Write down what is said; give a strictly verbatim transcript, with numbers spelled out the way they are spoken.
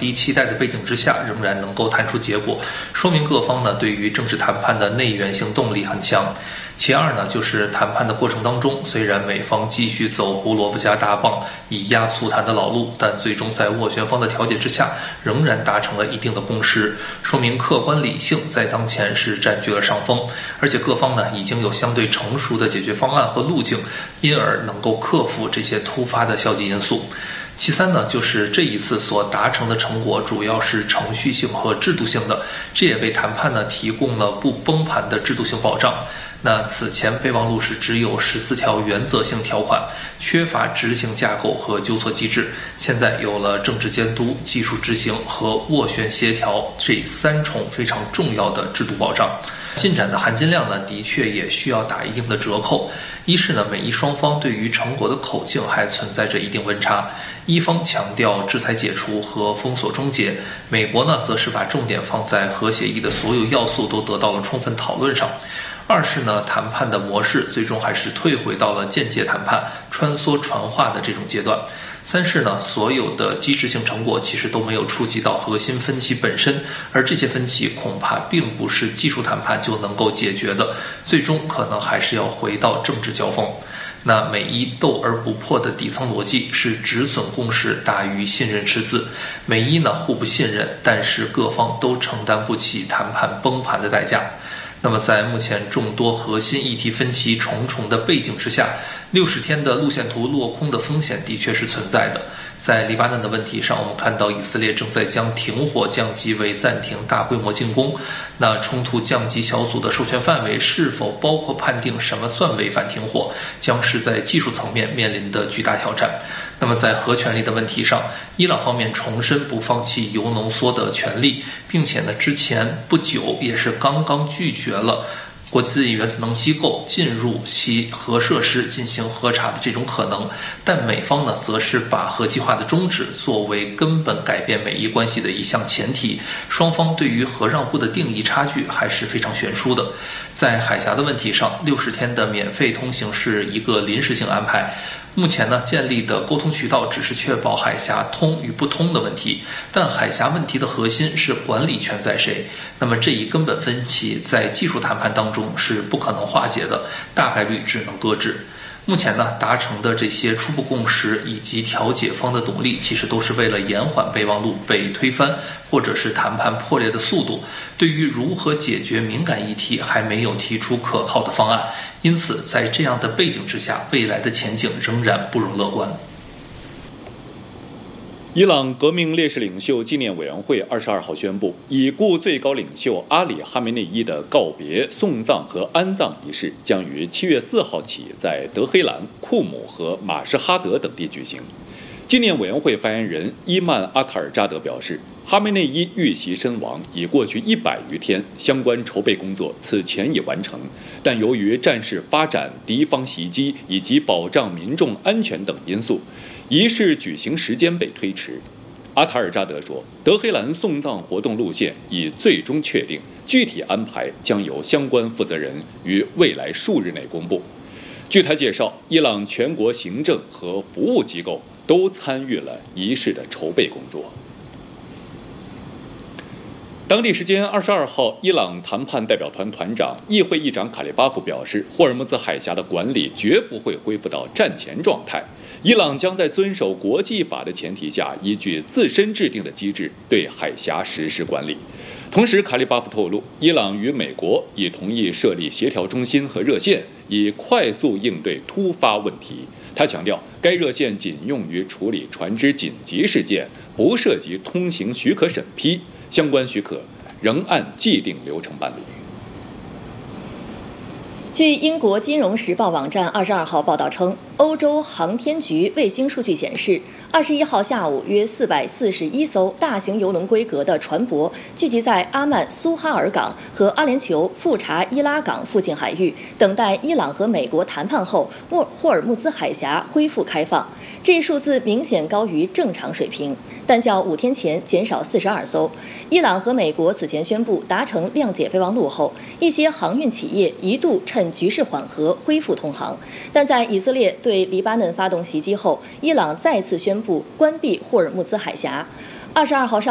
低期待的背景之下，仍然能够谈出结果，说明各方呢对于政治谈判的内源性动力很强。其二呢，就是谈判的过程当中，虽然美方继续走胡萝卜加大棒，以压促谈的老路，但最终在斡旋方的调解之下，仍然达成了一定的共识，说明客观理性在当前是占据了上风，而且各方呢已经有相对成熟的解决方案和路径，因而能够克服这些突发的消极因素。其三呢，就是这一次所达成的成果主要是程序性和制度性的，这也为谈判呢提供了不崩盘的制度性保障。那此前备忘录是只有十四条原则性条款，缺乏执行架构和纠错机制，现在有了政治监督、技术执行和斡旋协调这三重非常重要的制度保障。进展的含金量呢，的确也需要打一定的折扣。一是呢，美伊双方对于成果的口径还存在着一定温差。一方强调制裁解除和封锁终结，美国呢则是把重点放在核协议的所有要素都得到了充分讨论上。二是呢，谈判的模式最终还是退回到了间接谈判、穿梭传话的这种阶段。三是呢，所有的机制性成果其实都没有触及到核心分歧本身，而这些分歧恐怕并不是技术谈判就能够解决的，最终可能还是要回到政治交锋。那美伊斗而不破的底层逻辑是止损共识大于信任赤字。美伊呢互不信任，但是各方都承担不起谈判崩盘的代价。那么在目前众多核心议题分歧重重的背景之下，六十天的路线图落空的风险的确是存在的。在黎巴嫩的问题上，我们看到以色列正在将停火降级为暂停大规模进攻。那冲突降级小组的授权范围是否包括判定什么算违反停火，将是在技术层面面临的巨大挑战。那么在核权利的问题上，伊朗方面重申不放弃铀浓缩的权利，并且呢之前不久也是刚刚拒绝了国际原子能机构进入其核设施进行核查的这种可能，但美方呢，则是把核计划的终止作为根本改变美伊关系的一项前提。双方对于核让步的定义差距还是非常悬殊的。在海峡的问题上，六十天的免费通行是一个临时性安排。目前呢，建立的沟通渠道只是确保海峡通与不通的问题，但海峡问题的核心是管理权在谁。那么这一根本分歧在技术谈判当中是不可能化解的，大概率只能搁置。目前呢，达成的这些初步共识以及调解方的努力，其实都是为了延缓备忘录被推翻，或者是谈判破裂的速度。对于如何解决敏感议题，还没有提出可靠的方案。因此，在这样的背景之下，未来的前景仍然不容乐观。 伊朗革命烈士领袖纪念委员会二十二号宣布，已故最高领袖阿里·哈梅内伊的告别、送葬和安葬仪式将于七月四号起在德黑兰、库姆和马什哈德等地举行。纪念委员会发言人伊曼·阿塔尔扎德表示，哈梅内伊遇袭身亡已过去一百余天，相关筹备工作此前已完成，但由于战事发展、敌方袭击以及保障民众安全等因素，仪式举行时间被推迟。阿塔尔扎德说，德黑兰送葬活动路线已最终确定，具体安排将由相关负责人于未来数日内公布。据他介绍，伊朗全国行政和服务机构都参与了仪式的筹备工作。当地时间二十二号，伊朗谈判代表团团长、议会议长卡利巴夫表示，霍尔木兹海峡的管理绝不会恢复到战前状态。伊朗将在遵守国际法的前提下，依据自身制定的机制对海峡实施管理。同时，卡利巴夫透露，伊朗与美国已同意设立协调中心和热线，以快速应对突发问题。他强调，该热线仅用于处理船只紧急事件，不涉及通行许可审批，相关许可仍按既定流程办理。 据英国金融时报网站二十二号报道称，欧洲航天局卫星数据显示，二十一号下午约四百四十一艘大型邮轮规格的船舶聚集在阿曼苏哈尔港和阿联酋富查伊拉港附近海域，等待伊朗和美国谈判后沃霍尔木兹海峡恢复开放。这一数字明显高于正常水平，但较五天前减少四十二艘。伊朗和美国此前宣布达成谅解备忘录后，一些航运企业一度趁局势缓和恢复通航，但在以色列对黎巴嫩发动袭击后，伊朗再次宣布关闭霍尔木兹海峡。二十二号上